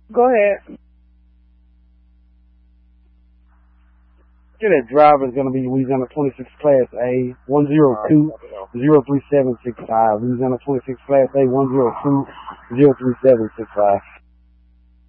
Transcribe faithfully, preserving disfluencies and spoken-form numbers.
Go ahead. Yeah, that driver is going to be Louisiana twenty-six Class A, one zero two, zero three seven six five. Louisiana twenty-six Class A, one zero two, zero three seven six five.